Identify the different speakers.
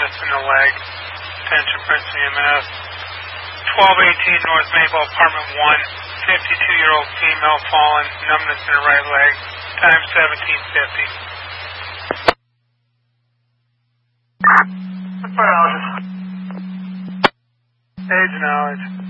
Speaker 1: numbness in the leg. Attention Prince EMS. 1218 North Maple, apartment 1. 52-year-old female fallen, numbness in her right leg. Time 1750. Age knowledge.